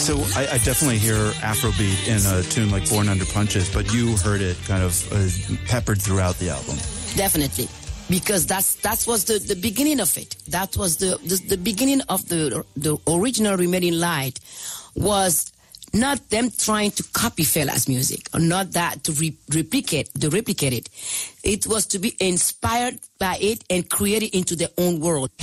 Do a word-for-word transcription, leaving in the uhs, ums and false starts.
So I, I definitely hear Afrobeat in a tune like Born Under Punches, but you heard it kind of uh, peppered throughout the album. Definitely. Because that's that was the, the beginning of it. That was the, the, the beginning of the, the original Remaining Light was not them trying to copy Fela's music, or not that to re- replicate, to replicate it. It was to be inspired by it and create it into their own world.